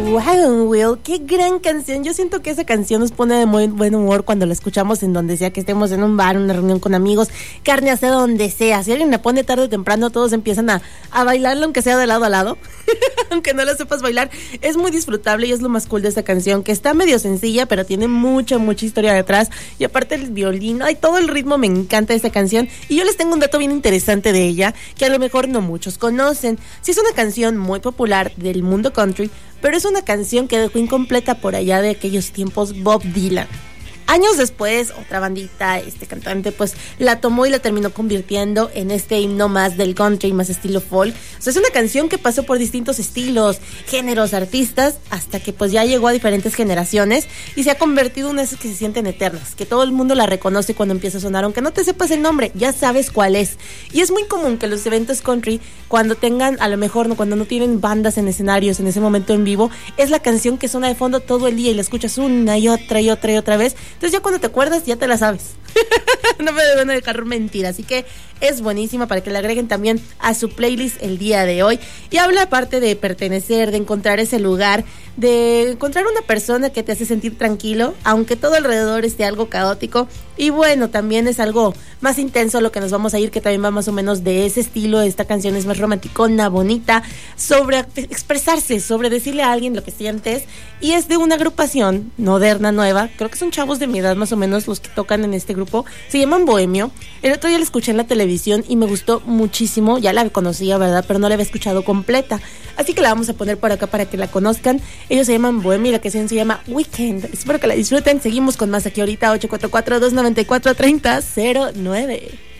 Wagon Wheel, qué gran canción. Yo siento que esa canción nos pone de muy buen humor cuando la escuchamos en donde sea que estemos, en un bar, una reunión con amigos, carne asada, donde sea. Si alguien la pone tarde o temprano, todos empiezan a bailarla, aunque sea de lado a lado. Aunque no la sepas bailar, es muy disfrutable y es lo más cool de esta canción, que está medio sencilla, pero tiene mucha historia detrás. Y aparte el violín, ay, todo el ritmo, me encanta esta canción. Y yo les tengo un dato bien interesante de ella, que a lo mejor no muchos conocen. Sí, es una canción muy popular del mundo country, pero es una canción que dejó incompleta por allá de aquellos tiempos Bob Dylan. Años después, otra bandita, cantante, pues la tomó y la terminó convirtiendo en este himno más del country, más estilo folk. O sea, es una canción que pasó por distintos estilos, géneros, artistas, hasta que pues ya llegó a diferentes generaciones y se ha convertido en una de esas que se sienten eternas, que todo el mundo la reconoce cuando empieza a sonar, aunque no te sepas el nombre, ya sabes cuál es. Y es muy común que los eventos country, cuando tengan, a lo mejor, cuando no tienen bandas en escenarios en ese momento en vivo, es la canción que suena de fondo todo el día y la escuchas una y otra vez. Entonces ya cuando te acuerdas ya te la sabes. No me deben dejar mentir, así que es buenísima para que la agreguen también a su playlist el día de hoy. Y habla aparte de pertenecer, de encontrar ese lugar, de encontrar una persona que te hace sentir tranquilo, aunque todo alrededor esté algo caótico. Y bueno, también es algo más intenso lo que nos vamos a ir, que también va más o menos de ese estilo. Esta canción es más romanticona, bonita, sobre expresarse, sobre decirle a alguien lo que sientes. Y es de una agrupación moderna, nueva, creo que son chavos de mi edad más o menos los que tocan en este grupo. Se llaman Bohemio. El otro día la escuché en la televisión y me gustó muchísimo. Ya la conocía, ¿verdad? Pero no la había escuchado completa. Así que la vamos a poner por acá para que la conozcan. Ellos se llaman Bohemio y la canción se llama Weekend. Espero que la disfruten. Seguimos con más aquí ahorita, 844-294-3009.